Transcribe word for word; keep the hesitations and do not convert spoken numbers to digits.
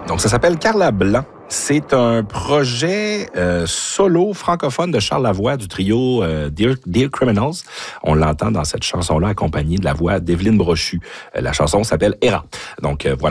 Donc, ça s'appelle Carla Blanc. C'est un projet euh, solo francophone de Charles Lavoie du trio euh, Dear, Dear Criminals. On l'entend dans cette chanson-là accompagnée de la voix d'Evelyne Brochu. Euh, la chanson s'appelle Héra. Donc, euh, voilà.